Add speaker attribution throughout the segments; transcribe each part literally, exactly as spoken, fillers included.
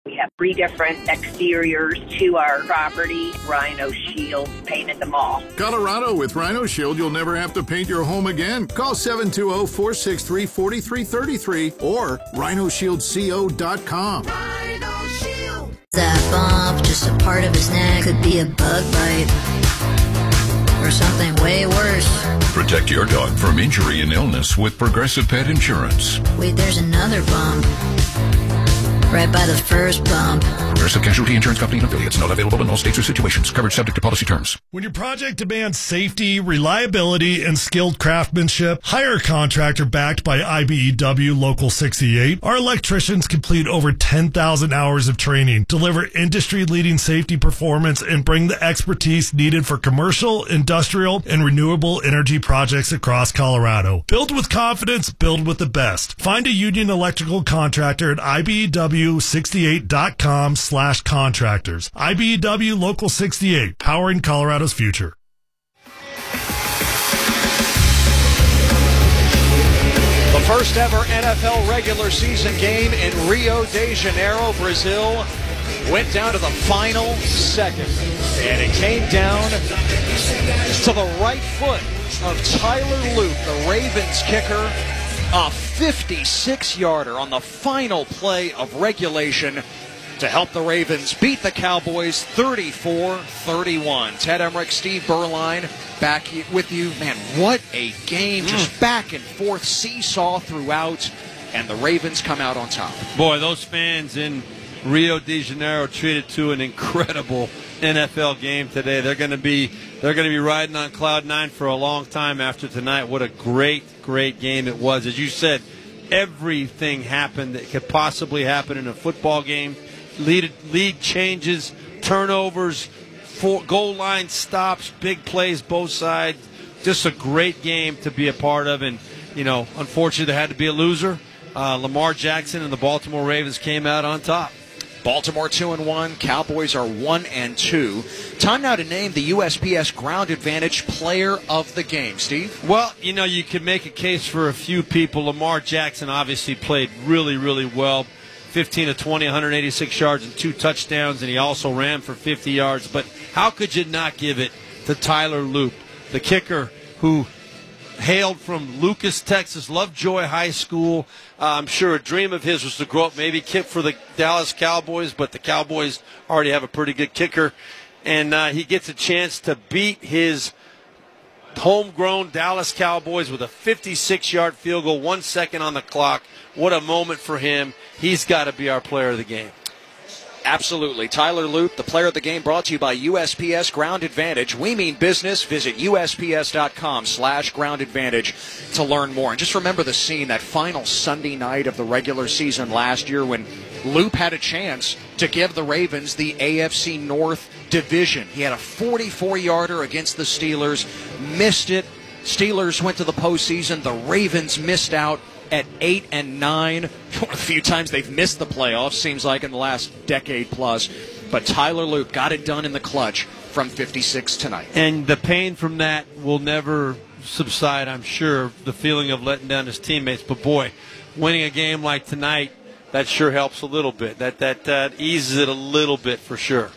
Speaker 1: We have three different exteriors to our property. Rhino Shield painted them all.
Speaker 2: Colorado, with Rhino Shield, you'll never have to paint your home again. Call seven two zero, four six three, four three three three or rhino shield co dot com.
Speaker 3: Rhino Shield. That bump, just a part of his neck, could be a bug bite or something way worse.
Speaker 4: Protect your dog from injury and illness with Progressive Pet Insurance.
Speaker 3: Wait, there's another bump. Right by the first bump.
Speaker 4: Progressive Casualty Insurance Company and affiliates. Not available in all states or situations. Coverage subject to policy terms.
Speaker 5: When your project demands safety, reliability, and skilled craftsmanship, hire a contractor backed by I B E W Local sixty-eight. Our electricians complete over ten thousand hours of training, deliver industry-leading safety performance, and bring the expertise needed for commercial, industrial, and renewable energy projects across Colorado. Build with confidence, build with the best. Find a union electrical contractor at I B E W sixty-eight dot com slash contractors. I B E W Local sixty-eight, powering Colorado's future.
Speaker 6: The first ever N F L regular season game in Rio de Janeiro, Brazil, went down to the final second. And it came down to the right foot of Tyler Loop, the Ravens kicker. A fifty-six-yarder on the final play of regulation to help the Ravens beat the Cowboys thirty-four thirty-one. Ted Emmerich, Steve Berline back with you. Man, what a game. Just back and forth, seesaw throughout, and the Ravens come out on top.
Speaker 7: Boy, those fans in Rio de Janeiro treated to an incredible N F L game today. They're going to be they're going to be riding on cloud nine for a long time after tonight. What a great, great game it was. As you said, everything happened that could possibly happen in a football game. Lead, lead changes, turnovers, four, goal line stops, big plays both sides. Just a great game to be a part of. And, you know, unfortunately, there had to be a loser. Uh, Lamar Jackson and the Baltimore Ravens came out on top.
Speaker 6: Baltimore two and one, Cowboys are one and two. Time now to name the U S P S Ground Advantage Player of the Game. Steve?
Speaker 7: Well, you know, you could make a case for a few people. Lamar Jackson obviously played really, really well. fifteen of twenty, one hundred eighty-six yards and two touchdowns, and he also ran for fifty yards. But how could you not give it to Tyler Loop, the kicker who hailed from Lucas, Texas, Lovejoy High School. Uh, I'm sure a dream of his was to grow up, maybe kick for the Dallas Cowboys, but the Cowboys already have a pretty good kicker. And uh, he gets a chance to beat his homegrown Dallas Cowboys with a fifty-six-yard field goal, one second on the clock. What a moment for him. He's got to be our player of the game.
Speaker 6: Absolutely. Tyler Loop, the player of the game, brought to you by U S P S Ground Advantage. We mean business. Visit U S P S dot com slash ground advantage to learn more. And just remember the scene, that final Sunday night of the regular season last year when Loop had a chance to give the Ravens the A F C North division. He had a forty-four-yarder against the Steelers, missed it. Steelers went to the postseason. The Ravens missed out at eight and nine. A few times they've missed the playoffs, seems like, in the last decade plus. But Tyler Loop got it done in the clutch from fifty-six tonight.
Speaker 7: And the pain from that will never subside, I'm sure, the feeling of letting down his teammates. But, boy, winning a game like tonight, that sure helps a little bit. That, that, that eases it a little bit for sure.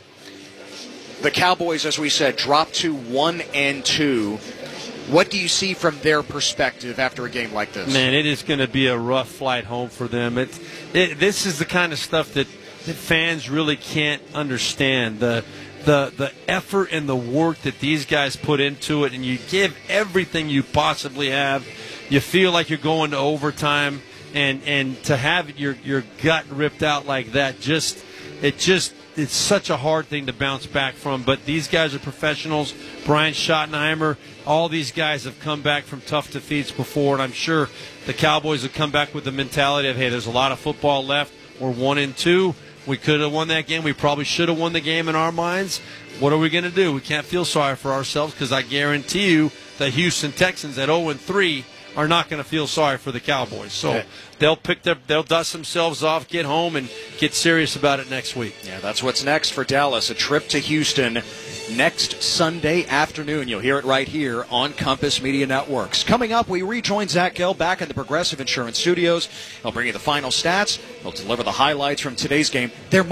Speaker 6: The Cowboys, as we said, dropped to one and two. What do you see from their perspective after a game like this?
Speaker 7: Man, it is going to be a rough flight home for them. It, it, this is the kind of stuff that, that fans really can't understand. The, the, the effort and the work that these guys put into it, and you give everything you possibly have. You feel like you're going to overtime, and, and to have your, your gut ripped out like that, just it just it's such a hard thing to bounce back from. But these guys are professionals. Brian Schottenheimer, all these guys have come back from tough defeats before, and I'm sure the Cowboys have come back with the mentality of, hey, there's a lot of football left. We're one and two. We could have won that game. We probably should have won the game in our minds. What are we going to do? We can't feel sorry for ourselves, because I guarantee you the Houston Texans at oh and three are not going to feel sorry for the Cowboys. So yeah. they'll pick their, they'll dust themselves off, get home, and get serious about it next week.
Speaker 6: Yeah, that's what's next for Dallas. A trip to Houston next Sunday afternoon. You'll hear it right here on Compass Media Networks. Coming up, we rejoin Zach Gill back in the Progressive Insurance Studios. He'll bring you the final stats. He'll deliver the highlights from today's game. There